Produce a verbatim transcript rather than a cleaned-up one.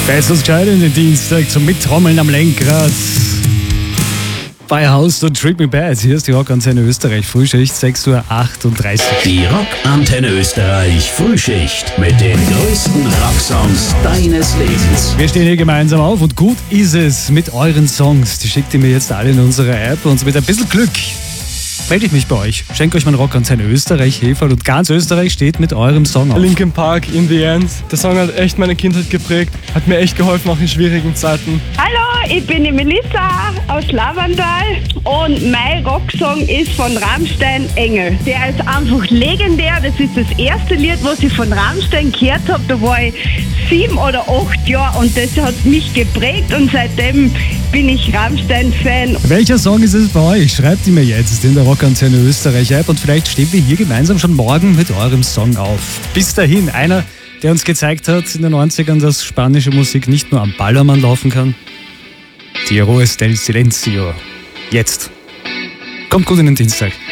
Bestes entscheidende Dienstag zum Mittrommeln am Lenkrad. Bei House Don't Treat Me Bad. Hier ist die Rockantenne Österreich. Frühschicht, sechs Uhr achtunddreißig. Die Rockantenne Österreich Frühschicht mit den größten Rocksongs deines Lebens. Wir stehen hier gemeinsam auf und gut ist es mit euren Songs. Die schickt ihr mir jetzt alle in unsere App und mit ein bisschen Glück melde ich mich bei euch. Schenke euch mein Rockantenne Österreich Heferl und ganz Österreich steht mit eurem Song auf. Linkin Park, In the End. Der Song hat echt meine Kindheit geprägt, hat mir echt geholfen, auch in schwierigen Zeiten. Hallo, ich bin die Melissa aus Lavandal und mein Rocksong ist von Rammstein, Engel. Der ist einfach legendär. Das ist das erste Lied, was ich von Rammstein gehört habe. Da war ich sieben oder acht Jahre und das hat mich geprägt und seitdem bin ich Rammstein-Fan. Welcher Song ist es bei euch? Schreibt ihn mir jetzt in der Rockantenne Österreich App und vielleicht stehen wir hier gemeinsam schon morgen mit eurem Song auf. Bis dahin, einer, der uns gezeigt hat in den neunzigern, dass spanische Musik nicht nur am Ballermann laufen kann. Die Heroes del Silencio. Jetzt. Kommt gut in den Dienstag.